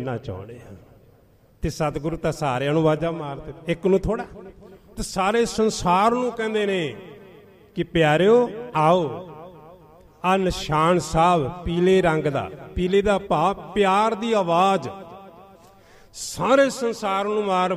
ਬਣਨਾ ਚਾਹੁੰਦੇ ਹਾਂ। ਤੇ ਸਤਿਗੁਰੂ ਤਾਂ ਸਾਰਿਆਂ ਨੂੰ ਆਵਾਜ਼ਾਂ ਮਾਰਦੇ, ਇੱਕ ਨੂੰ ਥੋੜਾ। ਤੇ ਸਾਰੇ ਸੰਸਾਰ ਨੂੰ ਕਹਿੰਦੇ ਨੇ ਕਿ ਪਿਆਰਿਓ ਆਓ, ਆ ਨਿਸ਼ਾਨ ਸਾਹਿਬ ਪੀਲੇ ਰੰਗ ਦਾ, ਪੀਲੇ ਦਾ ਭਾਵ ਪਿਆਰ ਦੀ ਆਵਾਜ਼ ਸਾਰੇ ਸੰਸਾਰ ਨੂੰ ਮਾਰ